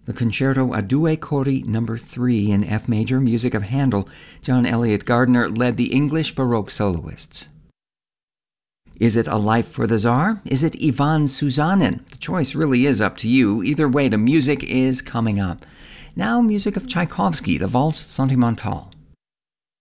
The Concerto a Due Cori No. 3 in F major, music of Handel. John Eliot Gardiner led the English Baroque soloists. Is it A Life for the Tsar? Is it Ivan Susanin? The choice really is up to you. Either way, the music is coming up. Now, music of Tchaikovsky, the Valse Sentimentale.